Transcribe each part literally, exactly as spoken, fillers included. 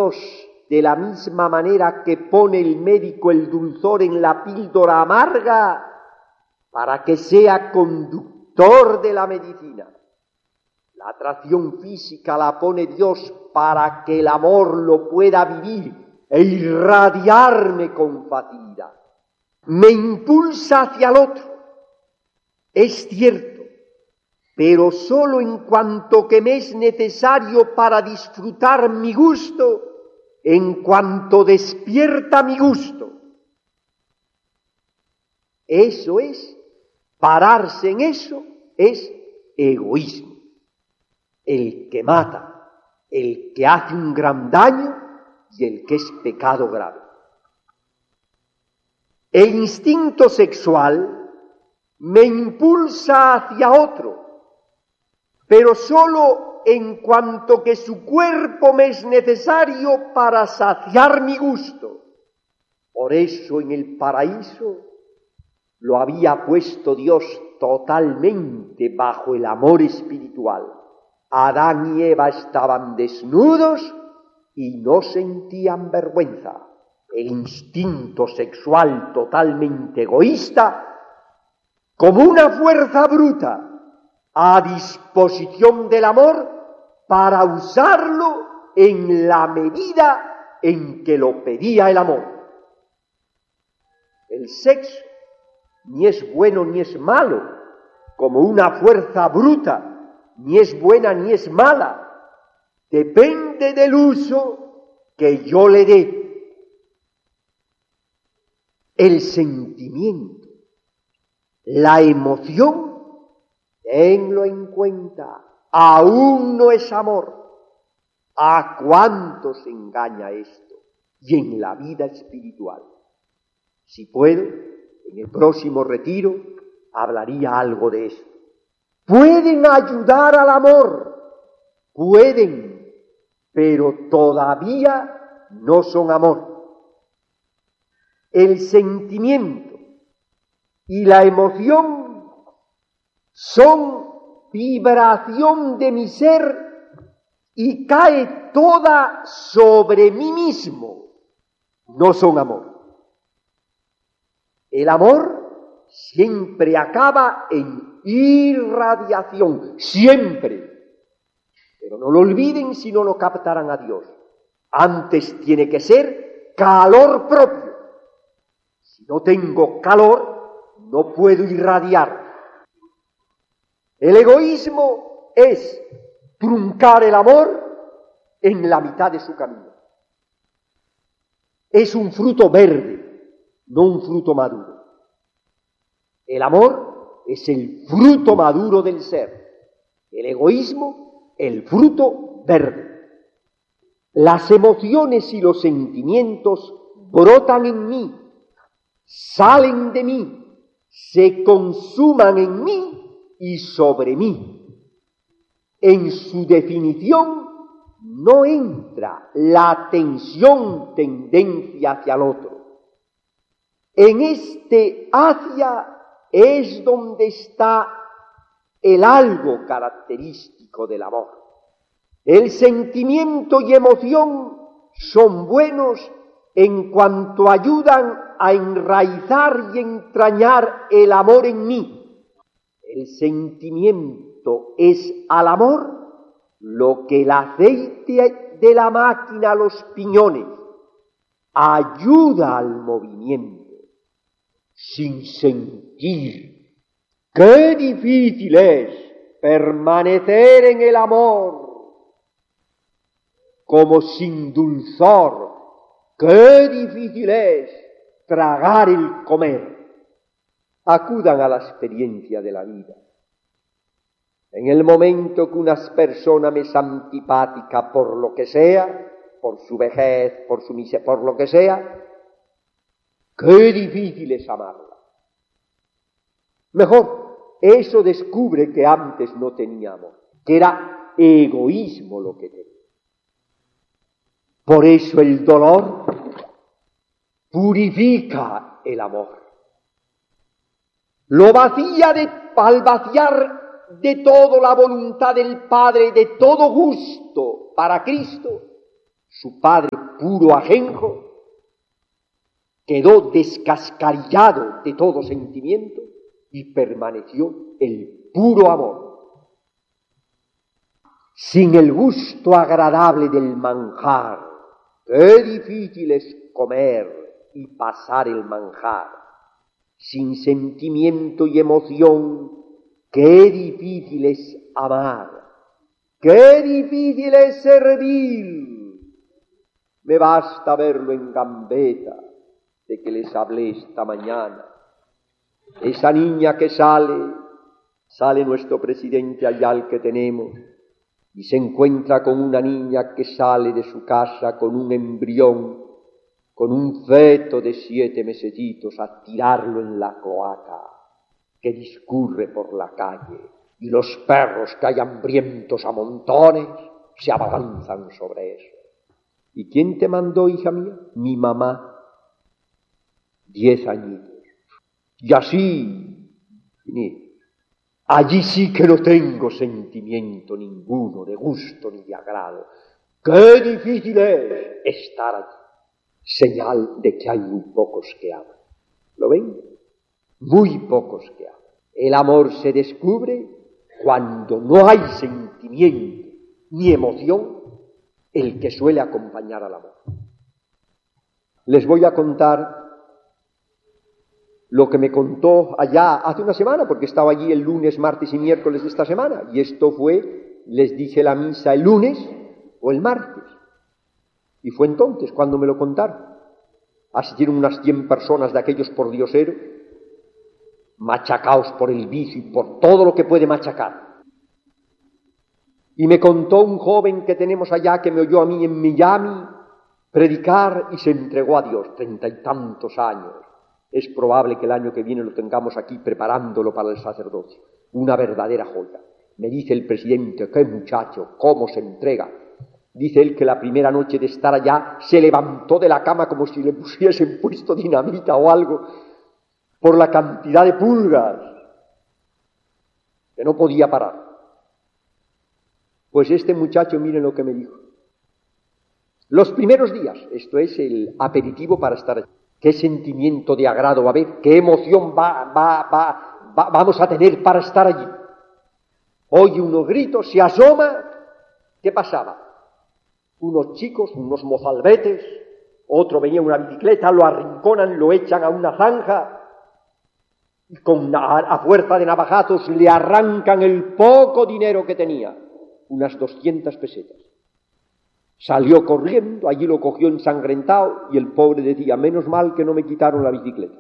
alimentos de la misma manera que pone el médico el dulzor en la píldora amarga para que sea conductor de la medicina. La atracción física la pone Dios para que el amor lo pueda vivir e irradiarme con facilidad. Me impulsa hacia el otro, es cierto, pero sólo en cuanto que me es necesario para disfrutar mi gusto, en cuanto despierta mi gusto. Eso es, pararse en eso es egoísmo. El que mata, el que hace un gran daño y el que es pecado grave. El instinto sexual me impulsa hacia otro, pero sólo en cuanto que su cuerpo me es necesario para saciar mi gusto. Por eso en el paraíso lo había puesto Dios totalmente bajo el amor espiritual. Adán y Eva estaban desnudos y no sentían vergüenza. El instinto sexual totalmente egoísta, como una fuerza bruta, a disposición del amor para usarlo en la medida en que lo pedía el amor. El sexo ni es bueno ni es malo, como una fuerza bruta, ni es buena ni es mala, depende del uso que yo le dé. El sentimiento, la emoción, tenlo en cuenta, aún no es amor. ¿A cuánto se engaña esto? Y en la vida espiritual. Si puedo, en el próximo retiro hablaría algo de esto. Pueden ayudar al amor, pueden, pero todavía no son amor. El sentimiento y la emoción son vibración de mi ser y cae toda sobre mí mismo, no son amor. El amor siempre acaba en irradiación, siempre. Pero no lo olviden si no lo captarán a Dios. Antes tiene que ser calor propio. Si no tengo calor, no puedo irradiar. El egoísmo es truncar el amor en la mitad de su camino. Es un fruto verde, no un fruto maduro. El amor es el fruto maduro del ser. El egoísmo, el fruto verde. Las emociones y los sentimientos brotan en mí, salen de mí, se consuman en mí y sobre mí. En su definición no entra la tensión, tendencia hacia el otro. En este hacia es donde está el algo característico del amor. El sentimiento y emoción son buenos en cuanto ayudan a enraizar y entrañar el amor en mí. El sentimiento es al amor lo que el aceite de la máquina, los piñones, ayuda al movimiento. Sin sentir, qué difícil es permanecer en el amor, como sin dulzor, qué difícil es tragar el comer. Acudan a la experiencia de la vida. En el momento que una persona me es antipática por lo que sea, por su vejez, por su miseria, por lo que sea, qué difícil es amarla. Mejor, eso descubre que antes no tenía amor, que era egoísmo lo que tenía. Por eso el dolor purifica el amor. Lo vacía de, al vaciar de todo la voluntad del Padre, de todo gusto para Cristo, su padre puro ajenjo, quedó descascarillado de todo sentimiento y permaneció el puro amor. Sin el gusto agradable del manjar, qué difícil es comer y pasar el manjar. Sin sentimiento y emoción, qué difícil es amar, qué difícil es servir. Me basta verlo en Gambetta, de que les hablé esta mañana. Esa niña que sale, sale nuestro presidente allá al que tenemos, y se encuentra con una niña que sale de su casa con un embrión, con un feto de siete mesecitos a tirarlo en la cloaca, que discurre por la calle, y los perros que hay hambrientos a montones se abalanzan sobre eso. ¿Y quién te mandó, hija mía? Mi mamá. Diez añitos. Y así, allí sí que no tengo sentimiento ninguno, de gusto ni de agrado. ¡Qué difícil es estar allí! Señal de que hay muy pocos que aman. ¿Lo ven? Muy pocos que aman. El amor se descubre cuando no hay sentimiento ni emoción, el que suele acompañar al amor. Les voy a contar lo que me contó allá hace una semana, porque estaba allí el lunes, martes y miércoles de esta semana, y esto fue, les dije la misa el lunes o el martes, y fue entonces cuando me lo contaron. Asistieron unas cien personas de aquellos pordioseros, machacaos por el vicio y por todo lo que puede machacar. Y me contó un joven que tenemos allá, que me oyó a mí en Miami predicar y se entregó a Dios, treinta y tantos años. Es probable que el año que viene lo tengamos aquí preparándolo para el sacerdocio. Una verdadera joya. Me dice el presidente, qué muchacho, cómo se entrega. Dice él que la primera noche de estar allá se levantó de la cama como si le pusiesen puesto dinamita o algo, por la cantidad de pulgas, que no podía parar. Pues este muchacho, miren lo que me dijo. Los primeros días, esto es el aperitivo para estar allí. ¿Qué sentimiento de agrado va a haber? ¿Qué emoción va, va, va, va, vamos a tener para estar allí? Oye unos gritos, se asoma. ¿Qué pasaba? Unos chicos, unos mozalbetes, otro venía en una bicicleta, lo arrinconan, lo echan a una zanja, y con a, a fuerza de navajazos le arrancan el poco dinero que tenía, unas doscientas pesetas. Salió corriendo, allí lo cogió ensangrentado y el pobre decía, menos mal que no me quitaron la bicicleta.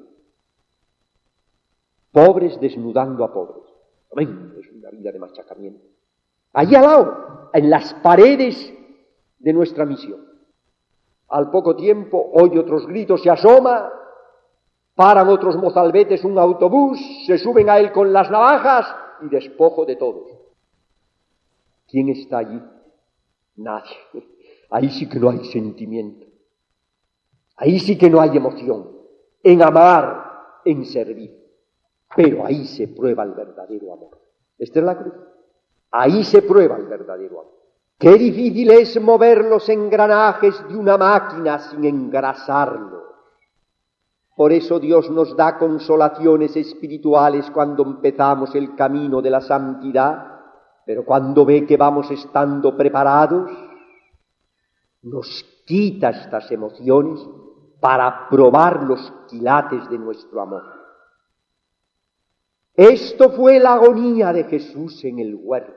Pobres desnudando a pobres. Amén, es una vida de machacamiento. Allí al lado, en las paredes de nuestra misión. Al poco tiempo oye otros gritos, se asoma, paran otros mozalbetes un autobús, se suben a él con las navajas y despojo de todos. ¿Quién está allí? Nadie. Ahí sí que no hay sentimiento. Ahí sí que no hay emoción. En amar, en servir. Pero ahí se prueba el verdadero amor. Esta es la cruz. Ahí se prueba el verdadero amor. Qué difícil es mover los engranajes de una máquina sin engrasarlos. Por eso Dios nos da consolaciones espirituales cuando empezamos el camino de la santidad, pero cuando ve que vamos estando preparados, nos quita estas emociones para probar los quilates de nuestro amor. Esto fue la agonía de Jesús en el huerto.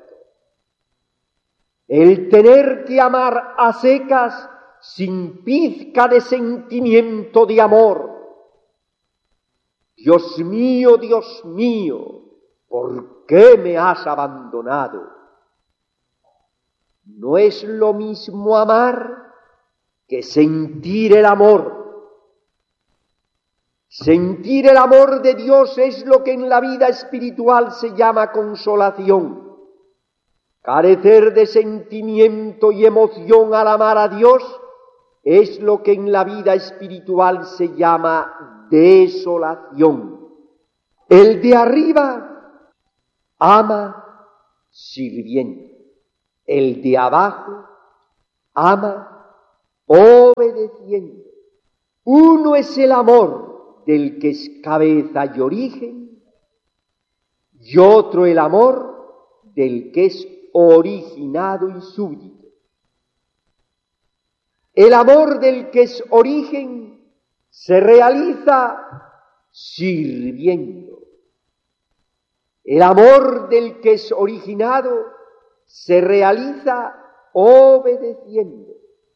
El tener que amar a secas sin pizca de sentimiento de amor. Dios mío, Dios mío, ¿por qué me has abandonado? No es lo mismo amar que sentir el amor. Sentir el amor de Dios es lo que en la vida espiritual se llama consolación. Carecer de sentimiento y emoción al amar a Dios es lo que en la vida espiritual se llama desolación. El de arriba ama sirviendo. El de abajo ama obedeciendo. Uno es el amor del que es cabeza y origen, y otro el amor del que es originado y súbdito. El amor del que es origen se realiza sirviendo. El amor del que es originado se realiza obedeciendo.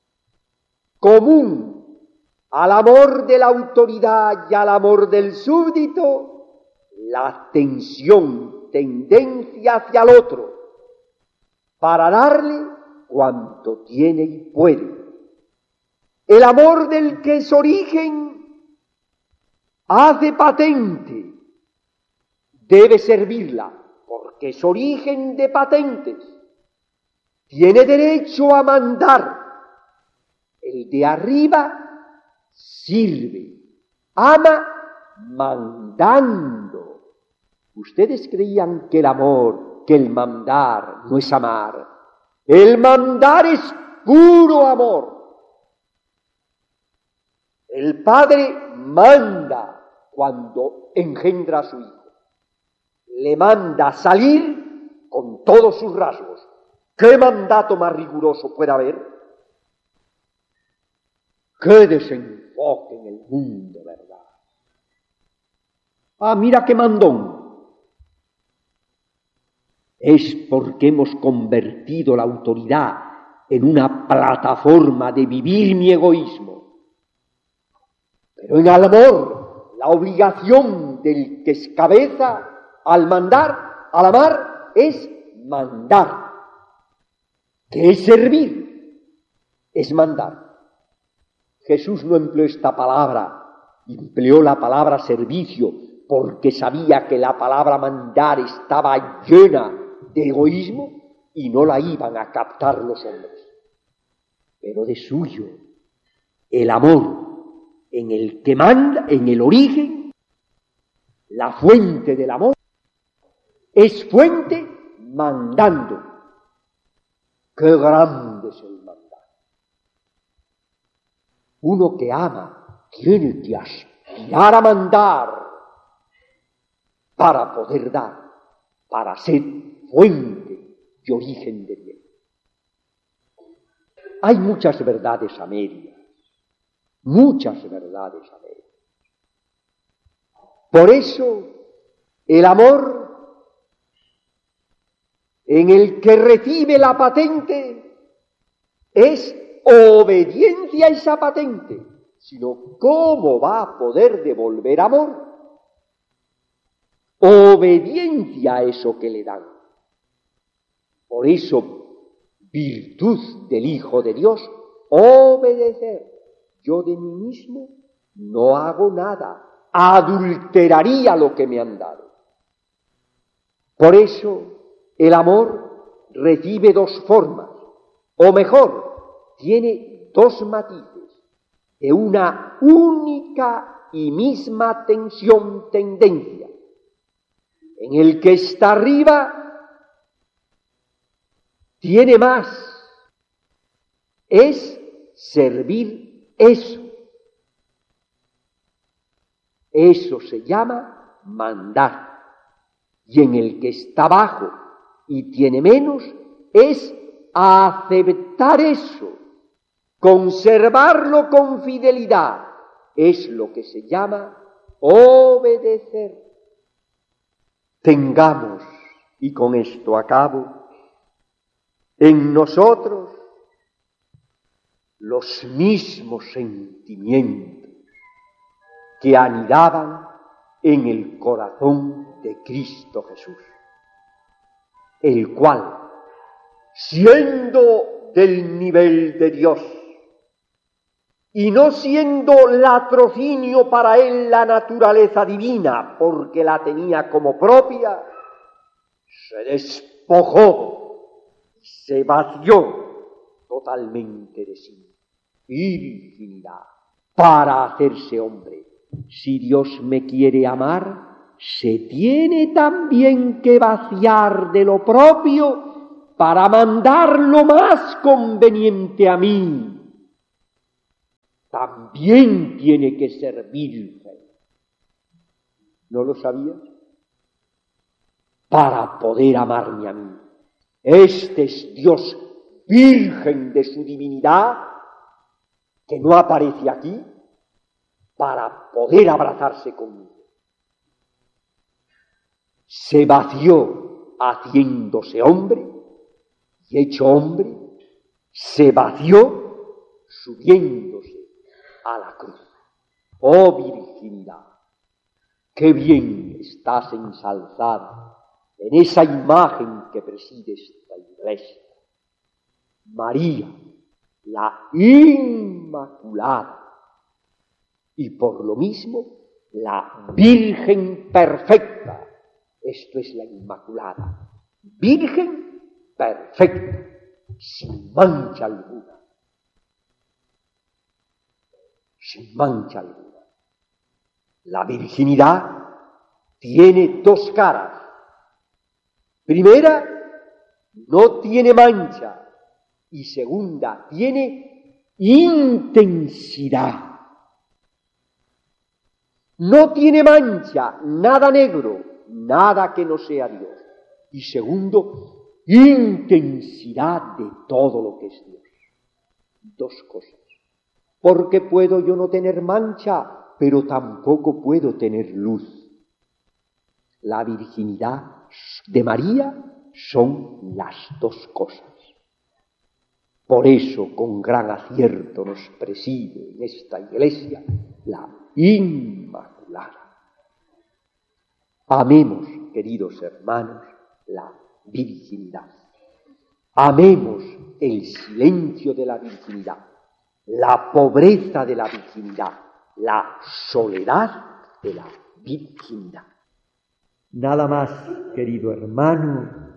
Común al amor de la autoridad y al amor del súbdito, la tensión, tendencia hacia el otro, para darle cuanto tiene y puede. El amor del que es origen hace patente, debe servirla, porque es origen de patentes. Tiene derecho a mandar. El de arriba sirve, ama mandando. Ustedes creían que el amor, que el mandar no es amar. El mandar es puro amor. El padre manda cuando engendra a su hijo. Le manda salir con todos sus rasgos. ¿Qué mandato más riguroso puede haber? ¡Qué desenfoque en el mundo, verdad! Ah, mira qué mandón. Es porque hemos convertido la autoridad en una plataforma de vivir mi egoísmo. Pero en el amor, la obligación del que es cabeza, al mandar, al amar, es mandar. ¿Qué es servir? Es mandar. Jesús no empleó esta palabra, empleó la palabra servicio, porque sabía que la palabra mandar estaba llena de egoísmo y no la iban a captar los hombres. Pero de suyo, el amor en el que manda, en el origen, la fuente del amor, es fuente mandando. ¡Qué grande es el mandar! Uno que ama tiene que aspirar a mandar para poder dar, para ser fuente y origen de bien. Hay muchas verdades a medias, muchas verdades a medias. Por eso, el amor en el que recibe la patente es obediencia a esa patente, sino ¿cómo va a poder devolver amor? Obediencia a eso que le dan. Por eso, virtud del Hijo de Dios, obedecer. Yo de mí mismo no hago nada, adulteraría lo que me han dado. Por eso, el amor recibe dos formas, o mejor, tiene dos matices de una única y misma tensión, tendencia. En el que está arriba tiene más, es servir eso. Eso se llama mandar. Y en el que está abajo y tiene menos, es aceptar eso, conservarlo con fidelidad. Es lo que se llama obedecer. Tengamos, y con esto acabo, en nosotros los mismos sentimientos que anidaban en el corazón de Cristo Jesús, el cual, siendo del nivel de Dios y no siendo latrocinio para él la naturaleza divina, porque la tenía como propia, se despojó, se vació totalmente de sí y virginidad para hacerse hombre. Si Dios me quiere amar, se tiene también que vaciar de lo propio para mandar lo más conveniente a mí. también tiene que ser virgen. ¿No lo sabías? Para poder amarme a mí. Este es Dios virgen de su divinidad, que no aparece aquí, para poder abrazarse conmigo. Se vació haciéndose hombre, y hecho hombre, se vació subiéndose a la cruz. Oh virginidad, qué bien estás ensalzada en esa imagen que preside esta iglesia. María, la Inmaculada, y por lo mismo la Virgen perfecta. Esto es la Inmaculada, Virgen perfecta, sin mancha alguna, sin mancha alguna. La virginidad tiene dos caras. Primera, no tiene mancha, y segunda, tiene intensidad. No tiene mancha, nada negro, nada que no sea Dios. Y segundo, intensidad de todo lo que es Dios. Dos cosas. Porque puedo yo no tener mancha, pero tampoco puedo tener luz. La virginidad de María son las dos cosas. Por eso, con gran acierto, nos preside en esta iglesia la Inmaculada. Amemos, queridos hermanos, la virginidad. Amemos el silencio de la virginidad, la pobreza de la virginidad, la soledad de la virginidad. Nada más, querido hermano,